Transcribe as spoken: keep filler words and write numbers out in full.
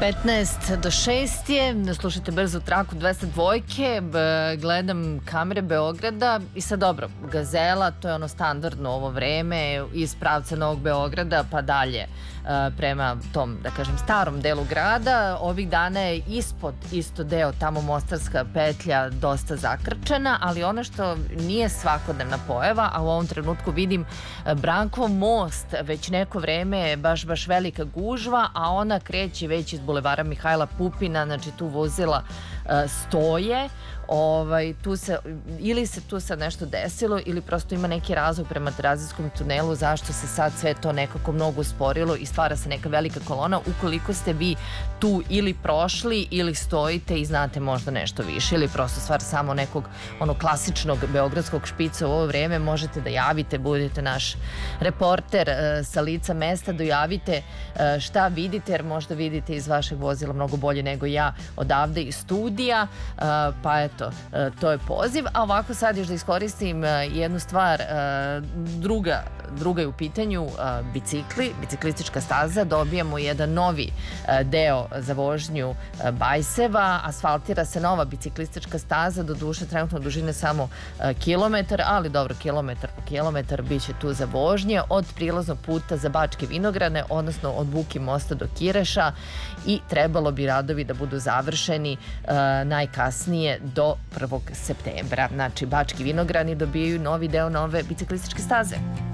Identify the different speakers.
Speaker 1: petnaest do šest je, slušajte brzu traku dvesta dvojke, gledam kamere Beograda i sad dobro, Gazela, to je ono standardno ovo vreme, iz pravca Novog Beograda pa dalje prema tom, da kažem, starom delu grada. Ovih dana je ispod isto deo, tamo Mostarska petlja, dosta zakrčena, ali ono što nije svakodnevna pojava, a u ovom trenutku vidim Brankov most, već neko vreme je baš, baš velika gužva, a ona kreće već iz bulevara Mihajla Pupina, znači tu vozila stoje. Ovaj, tu se, ili se tu sad nešto desilo ili prosto ima neki razlog prema Terazijskom tunelu zašto se sad sve to nekako mnogo usporilo i stvara se neka velika kolona. Ukoliko ste vi tu ili prošli ili stojite i znate možda nešto više ili prosto stvar samo nekog ono klasičnog beogradskog špica u ovo vreme, možete da javite, budete naš reporter e, sa lica mesta, dojavite e, šta vidite, jer možda vidite iz vašeg vozila mnogo bolje nego ja odavde iz studija, e, pa eto, to je poziv. A ovako sad još da iskoristim jednu stvar, druga, druga je u pitanju bicikli, biciklistička staza, dobijamo jedan novi deo za vožnju Bajseva, asfaltira se nova biciklistička staza, do duše trenutno dužine samo kilometar, ali dobro, kilometar po kilometar bit će tu za vožnje od prilaznog puta za Bačke Vinograne, odnosno od Buki mosta do Kireša, i trebalo bi radovi da budu završeni najkasnije do prvog septembra. Znači, Bački Vinograni dobijaju novi deo nove biciklističke staze.